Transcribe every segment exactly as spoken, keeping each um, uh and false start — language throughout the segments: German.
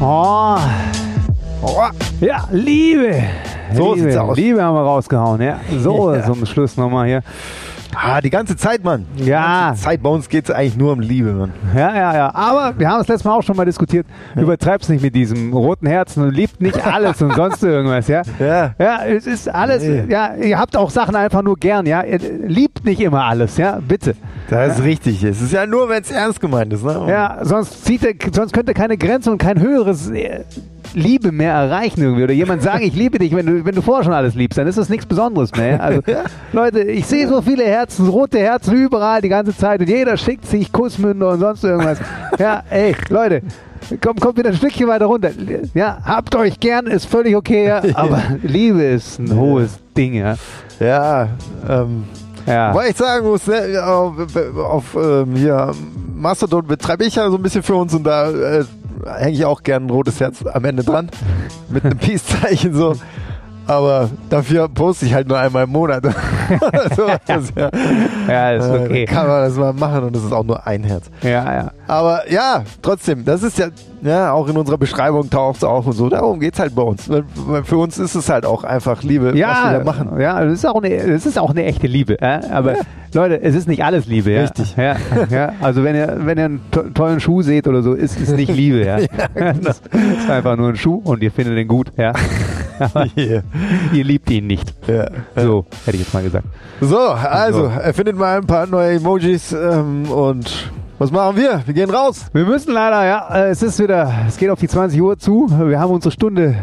Oh. Oh. Ja, Liebe. So Liebe. sieht's aus. Liebe haben wir rausgehauen, ja. So, Ja. zum Schluss nochmal hier. Ah, die ganze Zeit, Mann. Die Ja. ganze Zeit bei uns geht es eigentlich nur um Liebe, Mann. Ja, ja, ja. Aber wir haben es letztes Mal auch schon mal diskutiert. Übertreib's nicht mit diesem roten Herzen und liebt nicht alles und sonst irgendwas, ja. Ja. Ja, es ist alles, Nee. ja, ihr habt auch Sachen einfach nur gern, ja. Ihr liebt nicht immer alles, ja, bitte. Das ist richtig. Es ist ja nur, wenn es ernst gemeint ist, ne? Ja, sonst zieht er, sonst könnte keine Grenze und kein höheres äh, Liebe mehr erreichen irgendwie. Oder jemand sagen, ich liebe dich, wenn du, wenn du vorher schon alles liebst, dann ist das nichts Besonderes mehr. Also, Leute, ich sehe so viele Herzen, rote Herzen überall die ganze Zeit und jeder schickt sich Kussmünder und sonst irgendwas. Ja, ey, Leute, kommt, kommt wieder ein Stückchen weiter runter. Ja, habt euch gern, ist völlig okay, ja, aber Liebe ist ein hohes Ding, ja. Ja, ähm, Ja. weil ich sagen muss, ne, auf, auf ähm, hier Mastodon betreibe ich ja so ein bisschen für uns und da äh, hänge ich auch gern ein rotes Herz am Ende dran mit einem Peace-Zeichen so. Aber dafür poste ich halt nur einmal im Monat. so, das, ja, Ja, ist äh, okay. kann man das mal machen und das ist auch nur ein Herz. Ja, ja. Aber ja, trotzdem, das ist ja, ja auch in unserer Beschreibung taucht es auf und so. Darum geht es halt bei uns. Weil, weil für uns ist es halt auch einfach Liebe, was Ja, wir da machen. ja, das ist auch eine, das ist auch eine echte Liebe. Ja? Aber Ja. Leute, es ist nicht alles Liebe. Ja? Richtig. Ja, ja. Also wenn ihr, wenn ihr einen to tollen Schuh seht oder so, ist es nicht Liebe. Ja? Das ist einfach nur ein Schuh und ihr findet ihn gut. Ja? Aber Yeah. ihr liebt ihn nicht. Ja. So, hätte ich jetzt mal gesagt. So, also, So. erfindet mal ein paar neue Emojis ähm, und was machen wir? Wir gehen raus. Wir müssen leider, ja, äh, es ist wieder, es geht auf die zwanzig Uhr zu. Wir haben unsere Stunde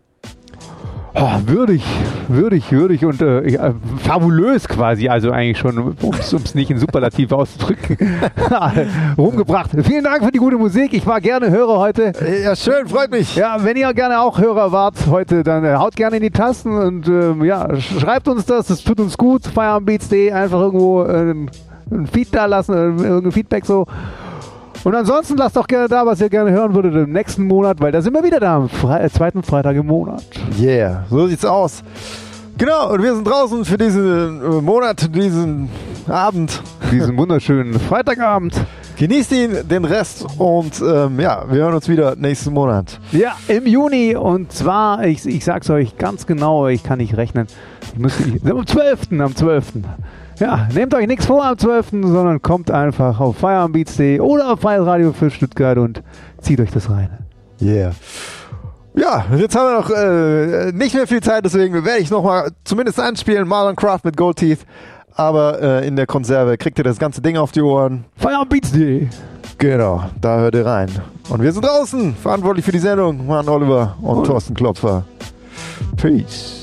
oh, würdig, würdig, würdig und äh, ja, fabulös quasi, also eigentlich schon, um es nicht in Superlativ auszudrücken, rumgebracht. Vielen Dank für die gute Musik. Ich war gerne Hörer heute. Ja, schön, freut mich. Ja, wenn ihr gerne auch Hörer wart heute, dann äh, haut gerne in die Tasten und ähm, ja, sch schreibt uns das, das tut uns gut. feierabendbeats punkt de, einfach irgendwo äh, ein Feed da lassen, äh, irgendein Feedback so. Und ansonsten lasst doch gerne da, was ihr gerne hören würdet im nächsten Monat, weil da sind wir wieder da, am Fre äh, zweiten Freitag im Monat. Yeah, so sieht's aus. Genau, und wir sind draußen für diesen äh, Monat, diesen Abend. Diesen wunderschönen Freitagabend. Genießt ihn, den Rest und ähm, ja, wir hören uns wieder nächsten Monat. Ja, im Juni und zwar, ich, ich sag's euch ganz genau, ich kann nicht rechnen, ich muss, ich, am zwölften am zwölften Ja, nehmt euch nichts vor am zwölften sondern kommt einfach auf feierabendbeats punkt de oder auf Freies Radio für Stuttgart und zieht euch das rein. Yeah. Ja, jetzt haben wir noch äh, nicht mehr viel Zeit, deswegen werde ich nochmal zumindest anspielen, Marlon Craft mit Gold Teeth. Aber äh, in der Konserve kriegt ihr das ganze Ding auf die Ohren. feierabendbeats punkt de Genau, da hört ihr rein. Und wir sind draußen, verantwortlich für die Sendung, Mann Oliver und Und- Thorsten Klopfer. Peace.